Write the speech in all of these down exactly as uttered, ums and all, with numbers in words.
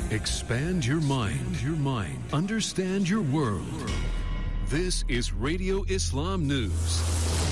Expand your mind, your mind. Understand your world. This is Radio Islam News.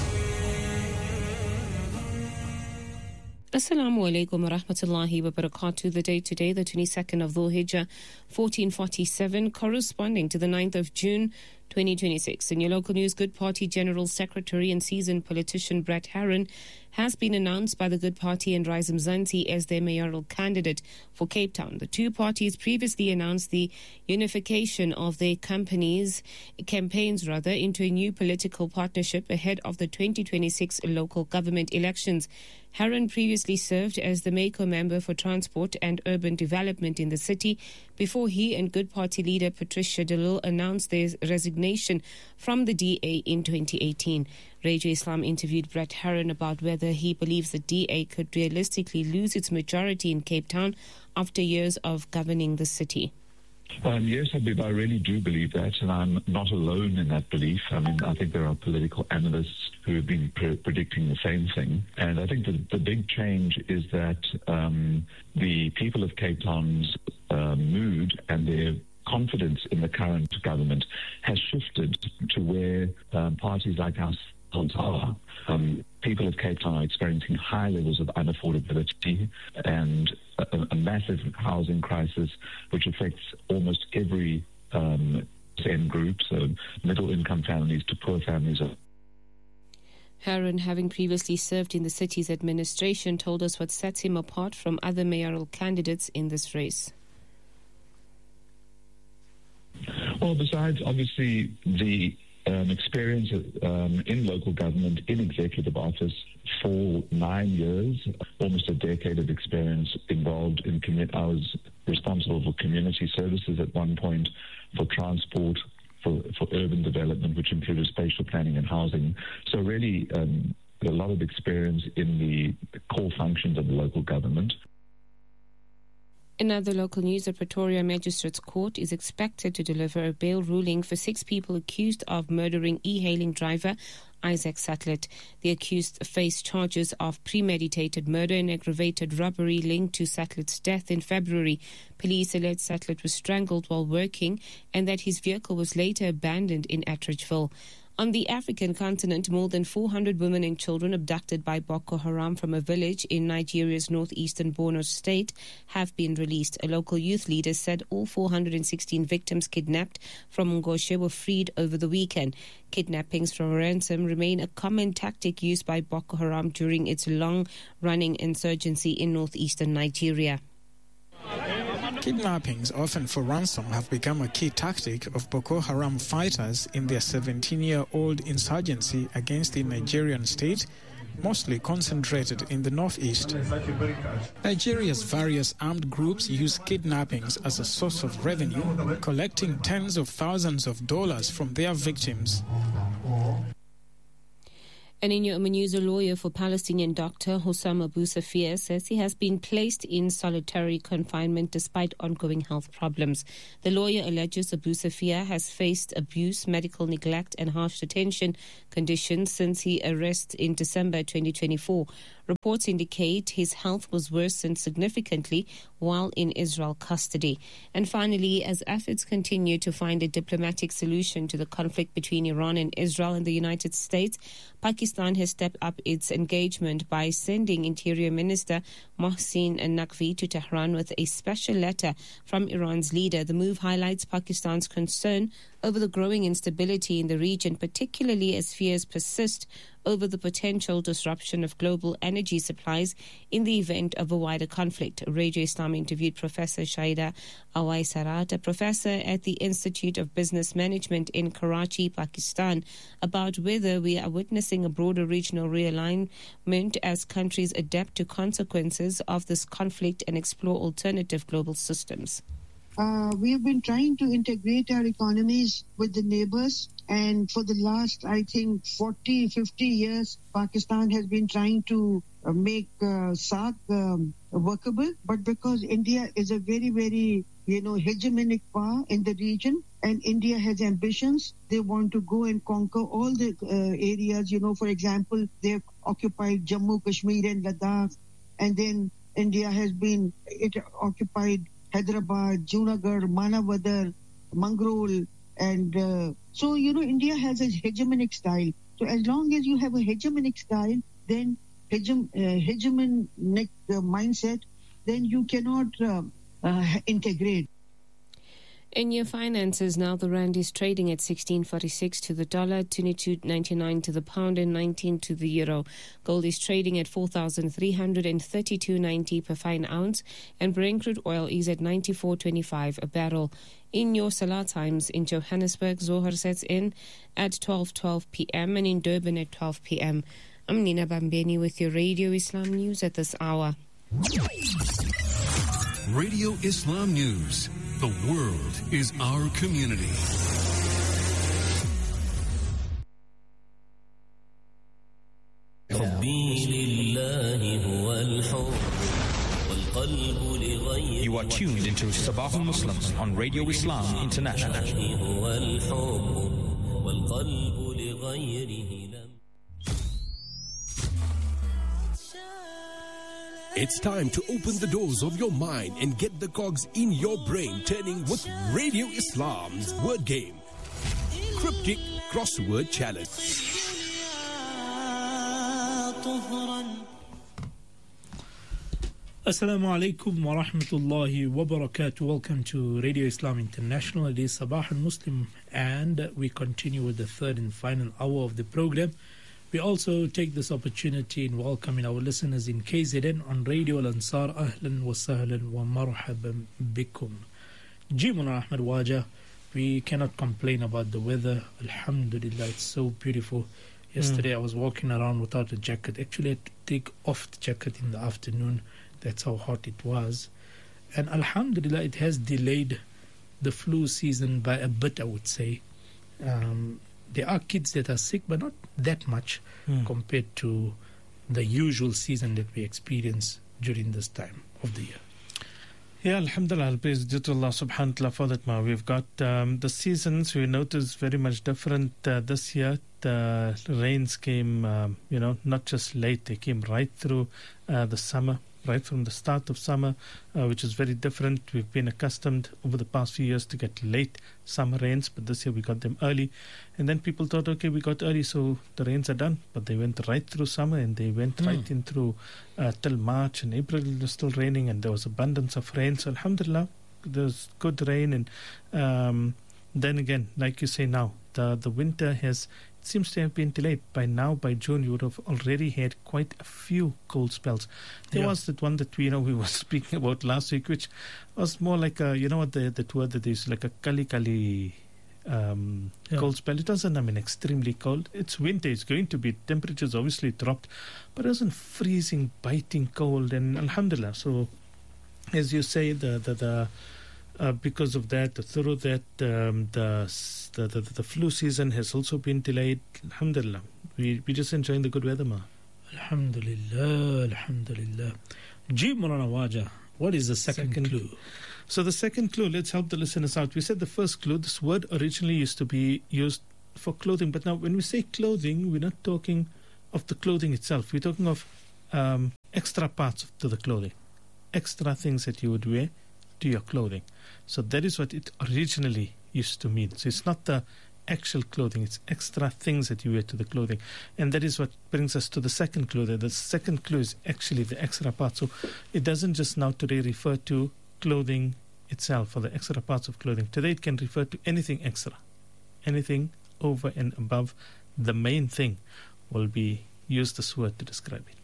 Assalamu alaikum wa rahmatullahi wa barakatuh. The date today, the twenty-second of Dhul Hijjah, fourteen forty-seven, corresponding to the ninth of June, twenty twenty-six. In your local news, Good Party General Secretary and seasoned politician Brett Herron has been announced by the Good Party and Rise Mzansi as their mayoral candidate for Cape Town. The two parties previously announced the unification of their companies, campaigns rather, into a new political partnership ahead of the twenty twenty-six local government elections. Herron previously served as the MACO member for Transport and Urban Development in the city before he and Good Party leader Patricia de Lille announced their resignation from the D A in twenty eighteen. Radio Islam interviewed Brett Herron about whether he believes the D A could realistically lose its majority in Cape Town after years of governing the city. Um, yes, Habib, I really do believe that, and I'm not alone in that belief. I mean, I think there are political analysts who have been pre- predicting the same thing. And I think the, the big change is that um, the people of Cape Town's uh, mood and their confidence in the current government has shifted to where um, parties like us are. Um, people of Cape Town are experiencing high levels of unaffordability and a, a massive housing crisis, which affects almost every um, same group, so middle-income families to poor families. Herron, having previously served in the city's administration, told us what sets him apart from other mayoral candidates in this race. Well, besides obviously the Um, experience um, in local government, in executive office for nine years, almost a decade of experience involved in community. I was responsible for community services at one point, for transport, for, for urban development, which included spatial planning and housing. So really um, a lot of experience in the core functions of the local government. In other local news, the Pretoria Magistrates Court is expected to deliver a bail ruling for six people accused of murdering e-hailing driver Isaac Sutlet. The accused face charges of premeditated murder and aggravated robbery linked to Sutlet's death in February. Police allege Sutlet was strangled while working and that his vehicle was later abandoned in Attridgeville. On the African continent, more than four hundred women and children abducted by Boko Haram from a village in Nigeria's northeastern Borno state have been released. A local youth leader said all four hundred sixteen victims kidnapped from Ngoshe were freed over the weekend. Kidnappings for ransom remain a common tactic used by Boko Haram during its long-running insurgency in northeastern Nigeria. Kidnappings, often for ransom, have become a key tactic of Boko Haram fighters in their seventeen-year-old insurgency against the Nigerian state, mostly concentrated in the northeast. Nigeria's various armed groups use kidnappings as a source of revenue, collecting tens of thousands of dollars from their victims. And in your news, a lawyer for Palestinian doctor Hossam Abu Safia says he has been placed in solitary confinement despite ongoing health problems. The lawyer alleges Abu Safia has faced abuse, medical neglect and harsh detention conditions since his arrest in December twenty twenty-four. Reports indicate his health was worsened significantly while in Israel custody. And finally, as efforts continue to find a diplomatic solution to the conflict between Iran and Israel and the United States, Pakistan has stepped up its engagement by sending Interior Minister Mohsin Naqvi to Tehran with a special letter from Iran's leader. The move highlights Pakistan's concern over the growing instability in the region, particularly as fears persist over the potential disruption of global energy supplies in the event of a wider conflict. Radio Islam interviewed Professor Shaida Awai Sarat, a professor at the Institute of Business Management in Karachi, Pakistan, about whether we are witnessing a broader regional realignment as countries adapt to consequences of this conflict and explore alternative global systems. Uh, we have been trying to integrate our economies with the neighbors, and for the last, I think, forty, fifty years, Pakistan has been trying to uh, make uh, SAARC um, workable. But because India is a very, very, you know, hegemonic power in the region, and India has ambitions, they want to go and conquer all the uh, areas. You know, for example, they have occupied Jammu, Kashmir and Ladakh, and then India has been, it occupied Hyderabad, Junagadh, Manavadar, Mangrol. And uh, so, you know, India has a hegemonic style. So as long as you have a hegemonic style, then hegem, uh, hegemonic uh, mindset, then you cannot uh, uh, integrate. In your finances now, the rand is trading at sixteen forty-six to the dollar, twenty-two ninety-nine to the pound, and nineteen to the euro. Gold is trading at four thousand three hundred thirty-two ninety per fine ounce, and Brent crude oil is at ninety-four twenty-five a barrel. In your Salah times, in Johannesburg, Zohar sets in at twelve twelve p.m. and in Durban at twelve p.m. I'm Nina Bambeni with your Radio Islam News at this hour. Radio Islam News. The world is our community. You are tuned into Sabah Muslims on Radio Islam International. It's time to open the doors of your mind and get the cogs in your brain turning with Radio Islam's word game. Cryptic Crossword Challenge. Assalamu alaikum wa rahmatullahi wa barakatuh. Welcome to Radio Islam International. It is Sabah al-Muslim, and we continue with the third and final hour of the program. We also take this opportunity in welcoming our listeners in K Z N on Radio Al-Ansar. Ahlan wa sahlan wa marhaban bikum. Jimuna Ahmed Waja, we cannot complain about the weather. Alhamdulillah, it's so beautiful. Yesterday mm. I was walking around without a jacket. Actually, I had to take off the jacket in the afternoon. That's how hot it was. And Alhamdulillah, it has delayed the flu season by a bit, I would say. Um, There are kids that are sick, but not that much mm. compared to the usual season that we experience during this time of the year. Yeah, Alhamdulillah, praise due to Allah subhanahu wa ta'ala for that. Ma. We've got um, the seasons, we notice very much different uh, this year. The rains came, um, you know, not just late, they came right through uh, the summer. Right from the start of summer, uh, which is very different. We've been accustomed over the past few years to get late summer rains, but this year we got them early. And then people thought, okay, we got early, so the rains are done. But they went right through summer, and they went mm. right in through uh, till March, and April it was still raining, and there was abundance of rain. So Alhamdulillah, there's good rain. And um, then again, like you say now, the, the winter has seems to have been delayed. By now, by June, you would have already had quite a few cold spells. There yeah. was that one that we, you know, we were speaking about last week, which was more like a, you know what, the, that word that is like a kali kali um, yeah. cold spell. It wasn't, I mean, extremely cold. It's winter. It's going to be, temperatures obviously dropped, but it wasn't freezing, biting cold. And Alhamdulillah, so as you say, the, the, the Uh, because of that, through that, um, the, the, the the flu season has also been delayed. Alhamdulillah, we we just enjoying the good weather, ma. Alhamdulillah, Alhamdulillah. Ji Mulana Waja, what is the second, second clue? So the second clue, let's help the listeners out. We said the first clue, this word originally used to be used for clothing, but now when we say clothing, we're not talking of the clothing itself. We're talking of um, extra parts to the clothing, extra things that you would wear to your clothing. So that is what it originally used to mean. So it's not the actual clothing, it's extra things that you wear to the clothing. And that is what brings us to the second clue. The second clue is actually the extra part. So it doesn't just now today refer to clothing itself or the extra parts of clothing. Today it can refer to anything extra. Anything over and above the main thing will be used this word to describe it.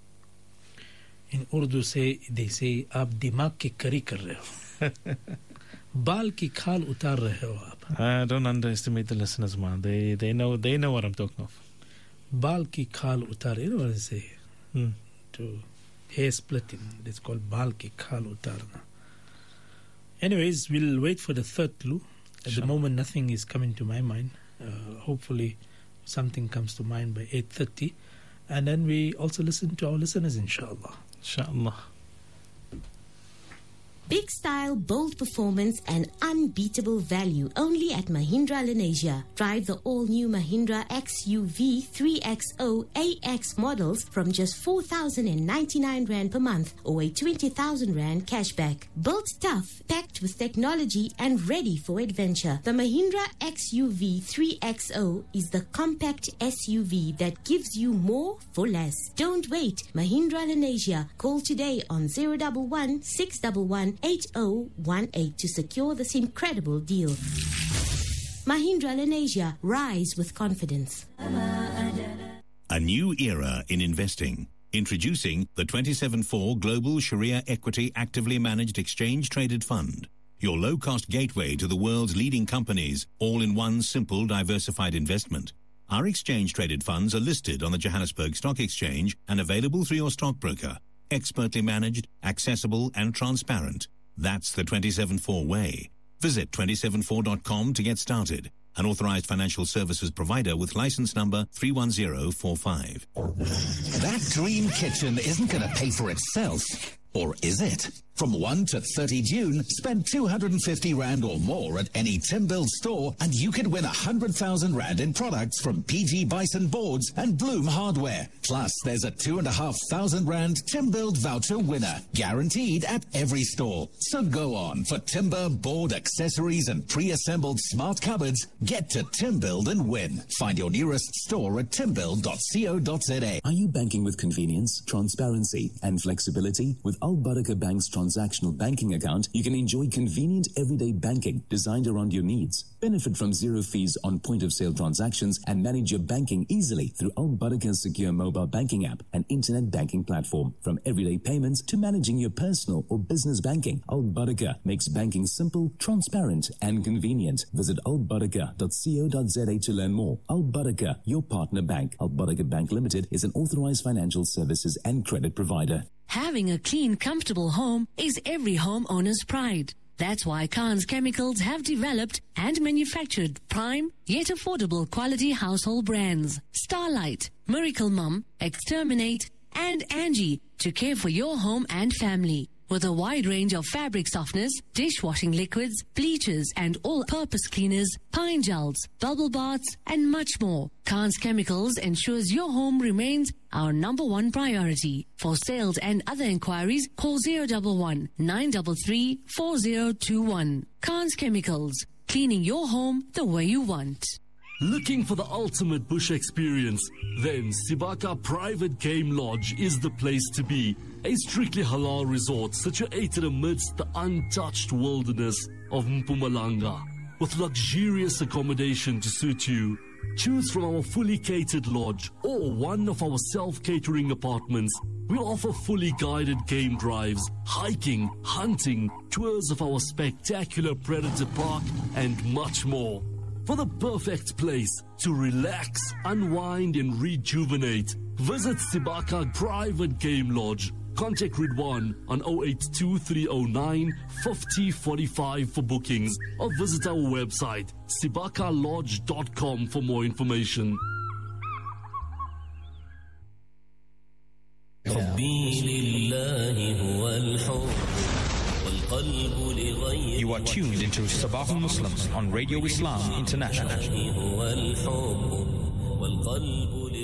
In Urdu say, they say, aap dimag ki kari kar rahe ho. Baal ki khal utar rahe ho aap. I don't underestimate the listeners, man. They they know they know what I'm talking of. Baal ki khal utar, you know what I say? Hmm. To hair splitting. It's called baal ki khal utarna. Anyways, we'll wait for the third clue. At sure. the moment, nothing is coming to my mind. Uh, hopefully, something comes to mind by eight thirty. And then we also listen to our listeners, inshallah. Inshallah. Big style, bold performance and unbeatable value only at Mahindra Lenasia. Drive the all-new Mahindra X U V three X zero A X models from just four thousand ninety-nine rand per month or a twenty thousand rand cashback. Built tough, packed with technology and ready for adventure. The Mahindra X U V three X zero is the compact S U V that gives you more for less. Don't wait. Mahindra Lenasia. Call today on zero one one, six one one, eight zero one eight to secure this incredible deal. Mahindra Lenasia. Rise with confidence. A new era in investing. Introducing the twenty-seven four Global Sharia Equity Actively Managed Exchange Traded Fund. Your low-cost gateway to the world's leading companies, all in one simple diversified investment. Our exchange-traded funds are listed on the Johannesburg Stock Exchange and available through your stockbroker. Expertly managed, accessible and transparent. That's the twenty-seven four way. Visit two seven four dot com to get started. An authorized financial services provider with license number three one zero four five. That dream kitchen isn't going to pay for itself, or is it? From first to thirtieth June, spend two hundred fifty rand or more at any Timbuild store and you could win one hundred thousand rand in products from P G Bison Boards and Bloom Hardware. Plus, there's a two thousand five hundred rand Timbuild voucher winner, guaranteed at every store. So go on for timber, board, accessories and pre-assembled smart cupboards. Get to Timbuild and win. Find your nearest store at timbuild dot co dot za. Are you banking with convenience, transparency and flexibility? With Al Barakah Bank's transactional banking account, you can enjoy convenient everyday banking designed around your needs. Benefit from zero fees on point-of-sale transactions and manage your banking easily through Al Barakah's secure mobile banking app and internet banking platform. From everyday payments to managing your personal or business banking, Al Barakah makes banking simple, transparent and convenient. Visit al barakah dot co dot za to learn more. Al Barakah, your partner bank. Al Barakah Bank Limited is an authorized financial services and credit provider. Having a clean, comfortable home is every homeowner's pride. That's why Khan's Chemicals have developed and manufactured prime yet affordable quality household brands. Starlight, Miracle Mum, Exterminate, and Angie to care for your home and family. With a wide range of fabric softeners, dishwashing liquids, bleachers, and all-purpose cleaners, pine gels, bubble baths, and much more, Khan's Chemicals ensures your home remains our number one priority. For sales and other inquiries, call zero one one, nine three three, four zero two one. Khan's Chemicals, cleaning your home the way you want. Looking for the ultimate bush experience? Then Sibaka Private Game Lodge is the place to be. A strictly halal resort situated amidst the untouched wilderness of Mpumalanga. With luxurious accommodation to suit you. Choose from our fully catered lodge or one of our self-catering apartments. We offer fully guided game drives, hiking, hunting, tours of our spectacular Predator Park and much more. For the perfect place to relax, unwind and rejuvenate, visit Sibaka Private Game Lodge. Contact Ridwan on zero eight two, three zero nine, five zero four five for bookings or visit our website sibaka lodge dot com for more information. You are tuned into Sabah Muslims on Radio Islam International.